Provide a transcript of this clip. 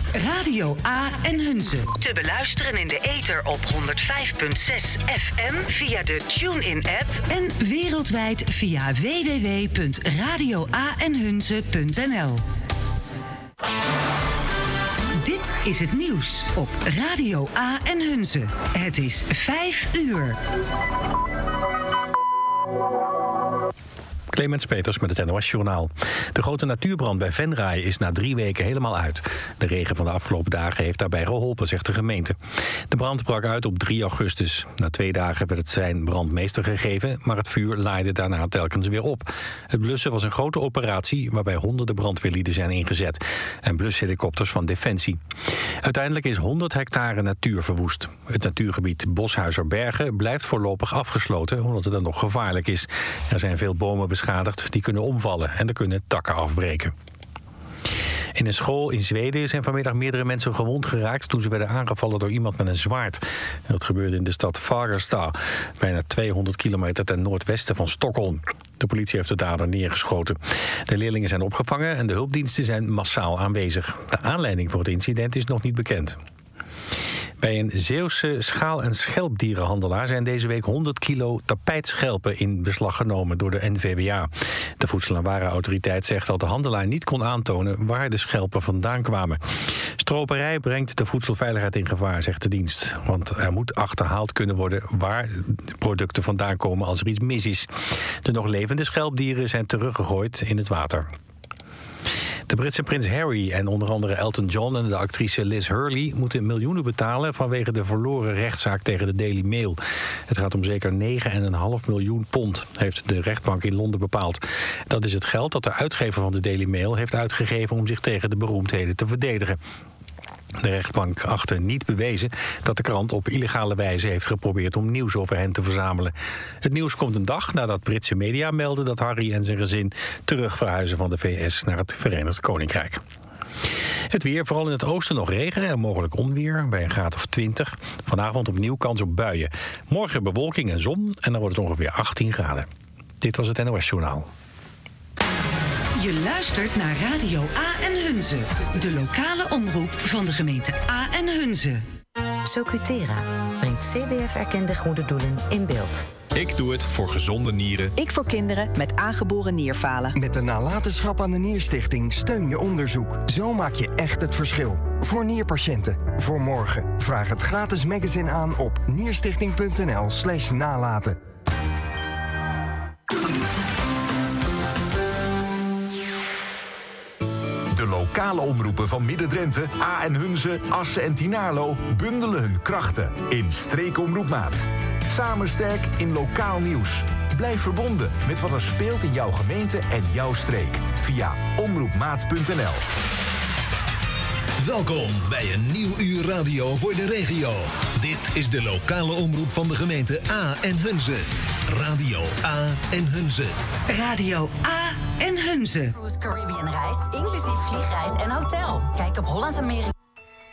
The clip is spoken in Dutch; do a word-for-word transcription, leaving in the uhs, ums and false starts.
Radio A en Hunze. Te beluisteren in de ether op honderd vijf komma zes F M via de TuneIn-app en wereldwijd via w w w punt radio a en hunze punt n l. Dit is het nieuws op Radio A en Hunze. Het is vijf uur. Clemens Peters met het N O S-journaal. De grote natuurbrand bij Venray is na drie weken helemaal uit. De regen van de afgelopen dagen heeft daarbij geholpen, zegt de gemeente. De brand brak uit op drie augustus. Na twee dagen werd het zijn brandmeester gegeven, maar het vuur laaide daarna telkens weer op. Het blussen was een grote operatie waarbij honderden brandweerlieden zijn ingezet en blushelikopters van Defensie. Uiteindelijk is honderd hectare natuur verwoest. Het natuurgebied Boshuizerbergen blijft voorlopig afgesloten omdat het dan nog gevaarlijk is. Er zijn veel bomen beschadigd die kunnen omvallen en er kunnen takken afbreken. In een school in Zweden zijn vanmiddag meerdere mensen gewond geraakt toen ze werden aangevallen door iemand met een zwaard. Dat gebeurde in de stad Fagersta, bijna tweehonderd kilometer ten noordwesten van Stockholm. De politie heeft de dader neergeschoten. De leerlingen zijn opgevangen en de hulpdiensten zijn massaal aanwezig. De aanleiding voor het incident is nog niet bekend. Bij een Zeeuwse schaal- en schelpdierenhandelaar zijn deze week honderd kilo tapijtschelpen in beslag genomen door de N V W A. De Voedsel- en Warenautoriteit zegt dat de handelaar niet kon aantonen waar de schelpen vandaan kwamen. Stroperij brengt de voedselveiligheid in gevaar, zegt de dienst. Want er moet achterhaald kunnen worden waar producten vandaan komen als er iets mis is. De nog levende schelpdieren zijn teruggegooid in het water. De Britse prins Harry en onder andere Elton John en de actrice Liz Hurley moeten miljoenen betalen vanwege de verloren rechtszaak tegen de Daily Mail. Het gaat om zeker negen komma vijf miljoen pond, heeft de rechtbank in Londen bepaald. Dat is het geld dat de uitgever van de Daily Mail heeft uitgegeven om zich tegen de beroemdheden te verdedigen. De rechtbank achtte niet bewezen dat de krant op illegale wijze heeft geprobeerd om nieuws over hen te verzamelen. Het nieuws komt een dag nadat Britse media melden dat Harry en zijn gezin terug verhuizen van de V S naar het Verenigd Koninkrijk. Het weer, vooral in het oosten nog regen en mogelijk onweer bij een graad of twintig. Vanavond opnieuw kans op buien. Morgen bewolking en zon en dan wordt het ongeveer achttien graden. Dit was het N O S-journaal. Je luistert naar Radio A en Hunze, de lokale omroep van de gemeente A en Hunze. Socutera brengt C B F-erkende goede doelen in beeld. Ik doe het voor gezonde nieren. Ik voor kinderen met aangeboren nierfalen. Met de nalatenschap aan de Nierstichting steun je onderzoek. Zo maak je echt het verschil. Voor nierpatiënten, voor morgen. Vraag het gratis magazine aan op nierstichting punt n l slash nalaten. De lokale omroepen van Midden-Drenthe, A en Hunze, Assen en Tynaarlo bundelen hun krachten in Streekomroepmaat. Samen sterk in lokaal nieuws. Blijf verbonden met wat er speelt in jouw gemeente en jouw streek via omroepmaat punt n l. Welkom bij een nieuw uur radio voor de regio. Dit is de lokale omroep van de gemeente A en Hunze. Radio A en Hunze. Radio A en Hunze. Cruise Caribbean reis, inclusief vliegreis en hotel. Kijk op Holland Amerika.